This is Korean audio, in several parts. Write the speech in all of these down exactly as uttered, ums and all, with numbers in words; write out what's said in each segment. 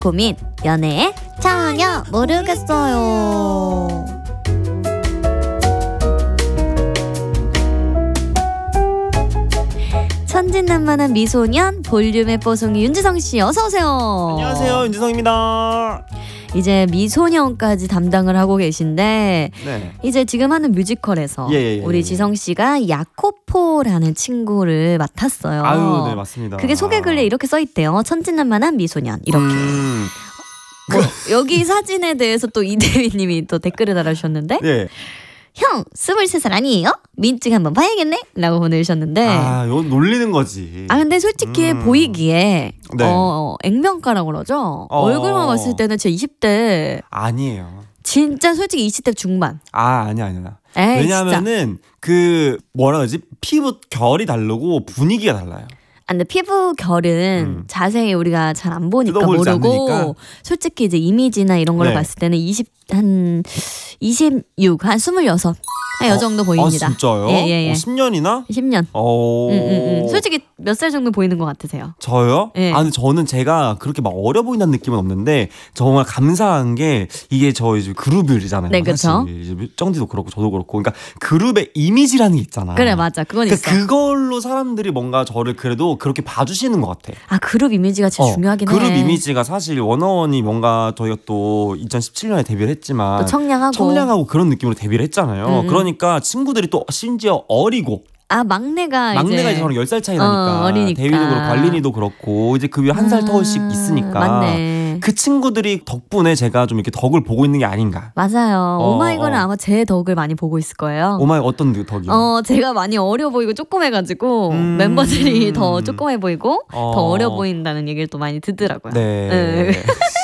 고민 연애 전혀 모르겠어요. 천진난만한 미소년 볼륨의 뽀송이 윤지성씨 어서오세요. 안녕하세요, 윤지성입니다. 이제 미소년까지 담당을 하고 계신데 네. 이제 지금 하는 뮤지컬에서 예, 예, 예, 우리 예. 지성씨가 야코포라는 친구를 맡았어요. 아유, 네, 맞습니다. 그게 소개글에 이렇게 써있대요. 천진난만한 미소년 이렇게. 음. 뭐, 여기 사진에 대해서 또 이대휘님이 또 댓글을 달아주셨는데 네. 형 스물세 살 아니에요? 민증 한번 봐야겠네? 라고 보내주셨는데 아, 이거 놀리는 거지. 아 근데 솔직히 음. 보이기에 네. 어, 액면가라고 그러죠? 어. 얼굴만 봤을 때는 진짜 이십 대 아니에요. 진짜 솔직히 이십 대 중반. 아, 아니야, 아니야. 에이, 왜냐면은 그 뭐라 그러지? 피부 결이 다르고 분위기가 달라요. 아, 근데 피부 결은 음. 자세히 우리가 잘 안 보니까 뜯어보지 모르고 않으니까. 솔직히 이제 이미지나 이런 걸로 네. 봤을 때는 이십 한 이십육, 한 스물여섯 한 요 정도 보입니다. 아, 진짜요? 예, 예, 예. 어, 십 년이나? 십 년. 어. 음, 음, 음. 솔직히 몇 살 정도 보이는 것 같으세요? 저요? 예. 아, 근데 저는 제가 그렇게 막 어려 보인다는 느낌은 없는데 정말 감사한 게 이게 저희 이제 그룹이잖아요. 네, 그쵸. 사실 이제 쩡디도 그렇고 저도 그렇고, 그러니까 그룹의 이미지라는 게 있잖아. 그래, 맞아. 그건 그러니까 있어. 그걸로 사람들이 뭔가 저를 그래도 그렇게 봐주시는 것 같아. 아, 그룹 이미지가 진짜 어, 중요하긴 그룹 해. 이미지가 사실 워너원이 뭔가 저희가 또 이천십칠 년에 데뷔를 했지만 또 청량하고. 청량하고 그런 느낌으로 데뷔를 했잖아요. 음, 음. 그러니까 친구들이 또 심지어 어리고 아, 막내가 막내가 이제 이제 저랑 열 살 차이 나니까 어, 어리니까. 대휘도 그렇고 관린이도 그렇고 이제 그 위에 한 살 아, 터울씩 있으니까 맞네. 그 친구들이 덕분에 제가 좀 이렇게 덕을 보고 있는 게 아닌가. 맞아요. 어, 오마이걸은 어. 아마 제 덕을 많이 보고 있을 거예요. 오마이 어떤 덕이요? 어, 제가 많이 어려 보이고 조그매가지고 음. 멤버들이 더 조그매 보이고 어. 더 어려 보인다는 얘기를 또 많이 듣더라고요. 네. 네.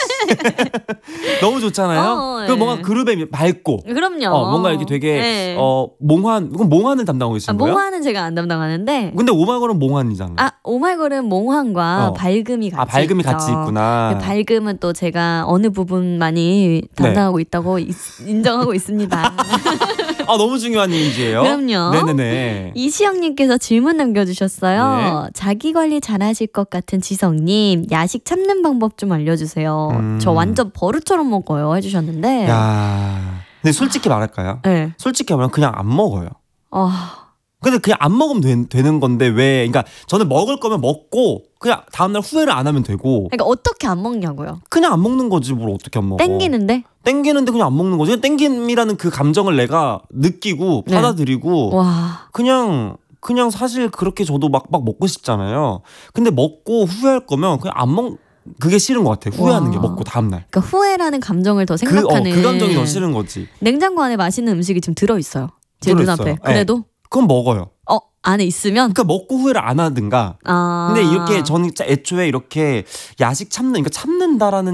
너무 좋잖아요. 어, 그 네. 뭔가 그룹에 맑고 그럼요. 어, 뭔가 이렇게 되게 네. 어 몽환 이건 몽환을 담당하고 아, 계신 거예요? 몽환은 제가 안 담당하는데 근데 오마이걸은 몽환이잖아. 아, 오마이걸은 몽환과 어. 밝음이 같이 아, 밝음이 있죠. 같이 있구나. 그 밝음은 또 제가 어느 부분 많이 담당하고 있다고 있- 인정하고 있습니다. 아, 너무 중요한 이미지예요. 그럼요. 네네네. 이시영님께서 질문 남겨주셨어요. 네. 자기 관리 잘하실 것 같은 지성님, 야식 참는 방법 좀 알려주세요. 음. 저 완전 버릇처럼 먹어요 해주셨는데. 야. 근데 솔직히 말할까요? 네. 솔직히 하면 그냥 안 먹어요. 어, 근데 그냥 안 먹으면 되, 되는 건데 왜? 그러니까 저는 먹을 거면 먹고 그냥 다음날 후회를 안 하면 되고 그러니까 어떻게 안 먹냐고요? 그냥 안 먹는 거지 뭘 어떻게 안 먹어? 땡기는데? 땡기는데 그냥 안 먹는 거지. 그냥 땡김이라는 그 감정을 내가 느끼고 네. 받아들이고 와. 그냥 그냥 사실 그렇게 저도 막 막 먹고 싶잖아요. 근데 먹고 후회할 거면 그냥 안 먹. 그게 싫은 것 같아. 후회하는 와. 게 먹고 다음날. 그러니까 후회라는 감정을 더 그, 어, 생각하는. 그 감정이 더 싫은 거지. 냉장고 안에 맛있는 음식이 지금 들어있어요. 제 들어있어요. 눈앞에. 네. 그래도 그건 먹어요. 어 안에 있으면. 그러니까 먹고 후회를 안 하든가. 아. 근데 이렇게 저는 진짜 애초에 이렇게 야식 참는, 그러니까 참는다라는